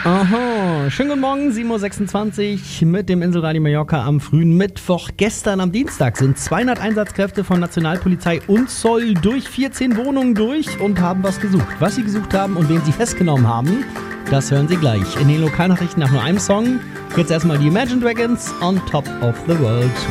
Aha, schönen guten Morgen, 7.26 Uhr mit dem Inselradio Mallorca am frühen Mittwoch. Gestern am Dienstag sind 200 Einsatzkräfte von Nationalpolizei und Zoll durch 14 Wohnungen durch und haben was gesucht. Was sie gesucht haben und wen sie festgenommen haben, das hören Sie gleich. In den Lokalnachrichten nach nur einem Song. Jetzt erstmal die Imagine Dragons on Top of the World.